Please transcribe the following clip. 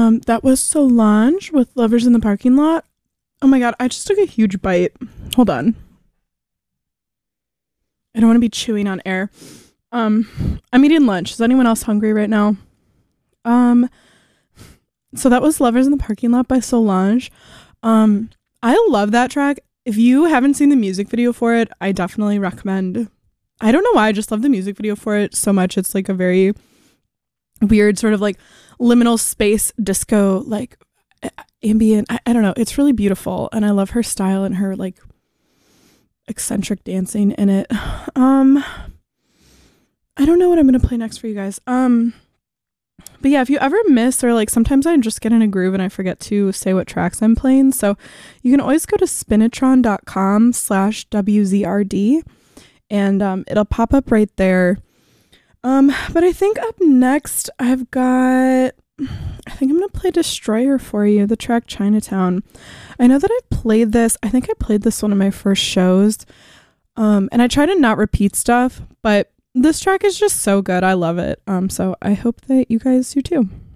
That was Solange with Lovers in the Parking Lot. Oh my god, I just took a huge bite. Hold on. I don't want to be chewing on air. I'm eating lunch. Is anyone else hungry right now? So that was Lovers in the Parking Lot by Solange. I love that track. If you haven't seen the music video for it, I definitely recommend. I don't know why, I just love the music video for it so much. It's like a very weird sort of like liminal space disco, like ambient. I don't know. It's really beautiful. And I love her style and her like eccentric dancing in it. I don't know what I'm going to play next for you guys. But yeah, if you ever miss or like sometimes I just get in a groove and I forget to say what tracks I'm playing. So you can always go to spinitron.com/WZRD and it'll pop up right there. But I think up next I think I'm going to play Destroyer for you, the track Chinatown. I know that I've played this. I think I played this one of my first shows. And I try to not repeat stuff, but this track is just so good. I love it. So I hope that you guys do too.